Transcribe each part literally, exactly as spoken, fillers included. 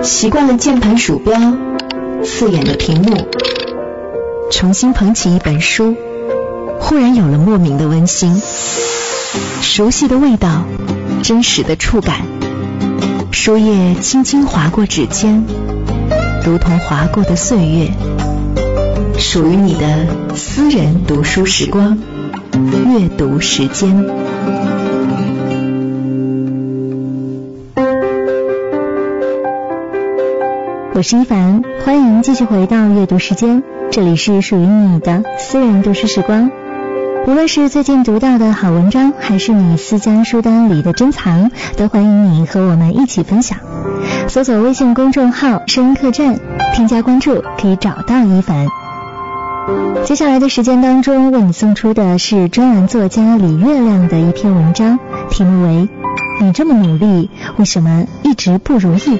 习惯了键盘鼠标，刺眼的屏幕，重新捧起一本书，忽然有了莫名的温馨，熟悉的味道，真实的触感，书页轻轻划过指尖，如同划过的岁月，属于你的私人读书时光，阅读时间。 我是一凡，欢迎继续回到阅读时间，这里是属于你的私人读书时光。无论是最近读到的好文章，还是你私家书单里的珍藏，都欢迎你和我们一起分享。搜索微信公众号声音客栈，添加关注可以找到一凡。接下来的时间当中，为你送出的是专栏作家李月亮的一篇文章，题目为你这么努力，为什么一直不如意？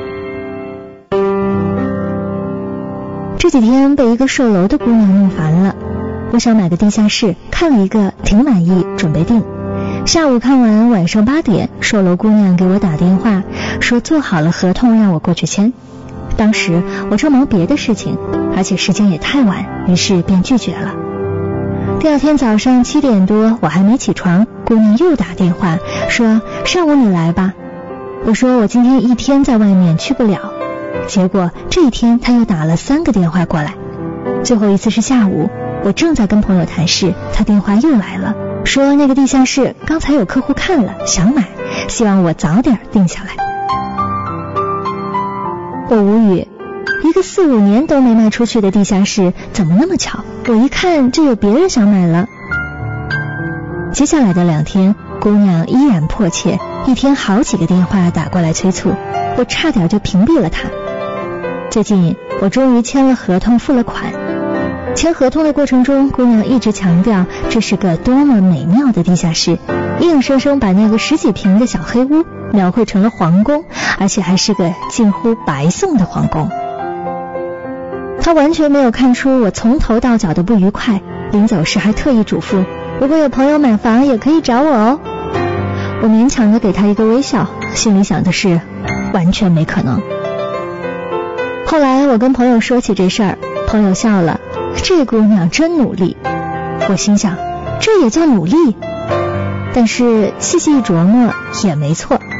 这几天被一个售楼的姑娘弄烦了，我想买个地下室，看了一个挺满意，准备定。下午看完，晚上八点，售楼姑娘给我打电话，说做好了合同让我过去签。当时我正忙别的事情，而且时间也太晚，于是便拒绝了。第二天早上七点多，我还没起床，姑娘又打电话说上午你来吧。我说我今天一天在外面去不了。结果这一天他又打了三个电话过来，最后一次是下午，我正在跟朋友谈事，他电话又来了，说那个地下室刚才有客户看了，想买，希望我早点定下来。我无语，一个四五年都没卖出去的地下室，怎么那么巧？我一看就有别人想买了。接下来的两天，姑娘依然迫切，一天好几个电话打过来催促，我差点就屏蔽了她。最近我终于签了合同，付了款。签合同的过程中，姑娘一直强调这是个多么美妙的地下室，硬生生把那个十几平的小黑屋描绘成了皇宫，而且还是个近乎白送的皇宫。她完全没有看出我从头到脚的不愉快，临走时还特意嘱咐，如果有朋友买房也可以找我哦。我勉强的给她一个微笑，心里想的是完全没可能。后来我跟朋友说起这事儿，朋友笑了，这姑娘真努力。我心想，这也叫努力？但是细细一琢磨也没错，